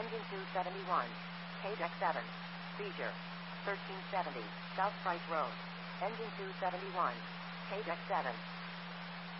Engine 271. KDEC 7. Seizure. 1370. South Price Road. Engine 271. KDEC 7.